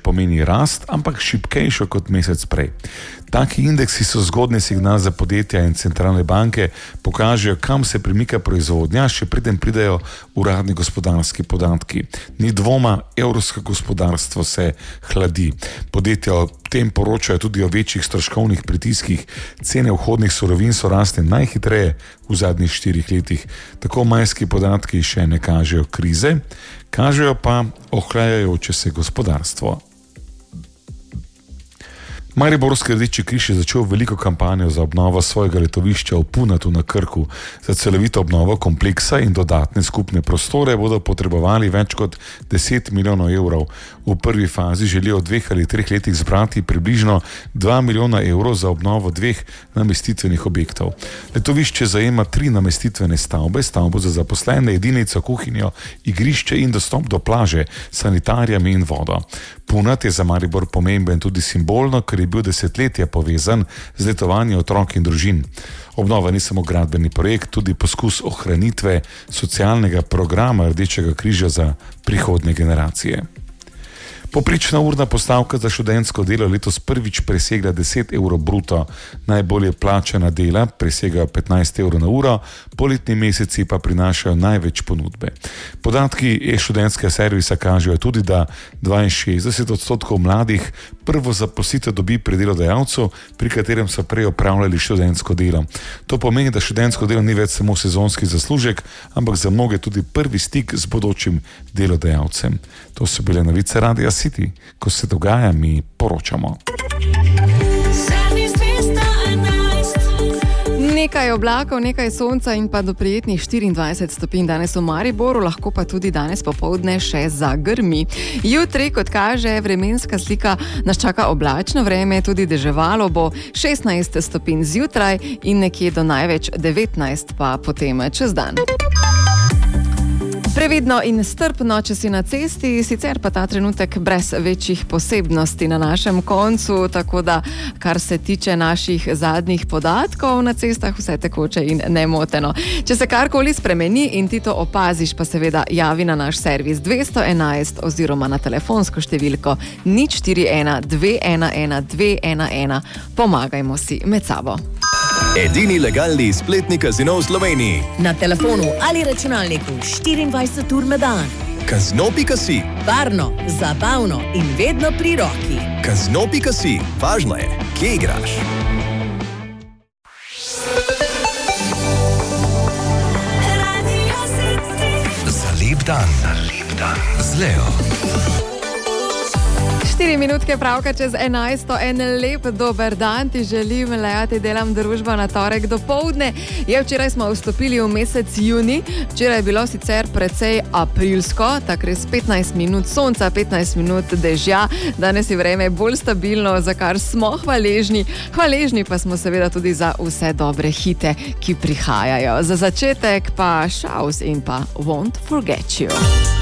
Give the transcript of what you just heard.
pomeni rast, ampak šibkejšo kot mesec prej. Taki indeksi so zgodni signal za podjetja in centralne banke, pokažejo, kam se premika proizvodnja, še preden pridejo uradni gospodarski podatki. Ni dvoma, evropsko gospodarstvo se hladi. Podjetja o tem poročajo tudi o večjih stroškovnih pritiskih. Cene vhodnih surovin so rasle najhitreje v zadnjih 4 letih. Tako majski podatki še ne kažejo krize, kažejo pa ohlajajoče se gospodarstvo. Mariborski Rdeči križ je začel veliko kampanjo za obnovo svojega letovišča v Punatu na Krku. Za celovito obnovo kompleksa in dodatne skupne prostore bodo potrebovali več kot 10 milijonov evrov. V prvi fazi želijo v 2 ali 3 letih zbrati približno 2 milijona evrov za obnovo 2 namestitvenih objektov. Letovišče zajema 3 namestitvene stavbe, stavbo za zaposlene, jedilnico, kuhinjo, igrišče in dostop do plaže, sanitarijami in vodo. Punat je za Maribor pomemben tudi simbolno, ker je bil desetletja povezan z letovanjem otrok in družin. Obnova ni samo gradbeni projekt, tudi poskus ohranitve socialnega programa Rdečega križa za prihodnje generacije. Poprečna urna postavka za študentsko delo letos prvič presegla 10 evrov bruto, najbolje plačana dela presegajo 15 evrov na uro, poletni meseci pa prinašajo največ ponudbe. Podatki e-študentskega servisa kažejo tudi, da 62% mladih prvo zaposlitev dobi pri delodajalcu, pri katerem so prej opravljali študentsko delo. To pomeni, da študentsko delo ni več samo sezonski zaslužek, ampak za mnoge tudi prvi stik z bodočim delodajalcem. To so bile novice Radia City. Ko se dogaja, mi poročamo. Nekaj oblakov, nekaj sonca in pa do prijetnih 24 stopinj danes v Mariboru, lahko pa tudi danes popoldne še zagrmi. Jutri, kot kaže vremenska slika, nas čaka oblačno vreme, tudi deževalo bo 16 stopinj zjutraj in nekje do največ 19 pa potem čez dan. Previdno in strpno, če si na cesti, sicer pa ta trenutek brez večjih posebnosti na našem koncu, tako da, kar se tiče naših zadnjih podatkov na cestah, vse tekoče in nemoteno. Če se karkoli spremeni in ti to opaziš, pa seveda javi na naš servis 211 oziroma na telefonsko številko 041 211 211. Pomagajmo si med sabo. Edini legalni spletni kazino v Sloveniji. Na telefonu ali računalniku 24 ur na dan. Kazino.si. Varno, zabavno in vedno pri roki. Kazino.si. Važno je, kje igraš. Za lep dan. Z Leo. 4 minutke pravka čez 11. En lep dober dan ti želim, Lea, ti delam družbo na torek dopoldne. Včeraj smo vstopili v mesec juni, včeraj je bilo sicer precej aprilsko, tako res 15 minut sonca, 15 minut dežja, danes je vreme bolj stabilno, za kar smo hvaležni. Hvaležni pa smo seveda tudi za vse dobre hite, ki prihajajo. Za začetek pa Shouse in pa Won't Forget You.